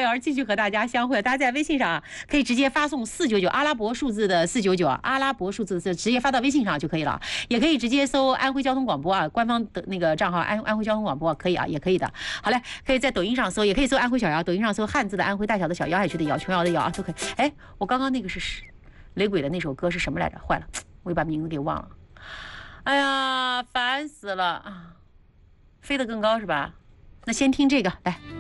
瑶继续和大家相会。大家在微信上可以直接发送499阿拉伯数字的499，阿拉伯数字直接发到微信上就可以了。也可以直接搜安徽交通广播啊，官方的那个账号安徽交通广播可以啊，也可以的。好嘞，可以在抖音上搜，也可以搜安徽小姚，抖音上搜汉字的安徽，大小的小，姚海区的姚，琼瑶的姚啊，都可以。哎，我刚刚那个是雷鬼的那首歌是什么来着？坏了，我又把名字给忘了。哎呀，烦死了啊！飞得更高是吧？那先听这个来。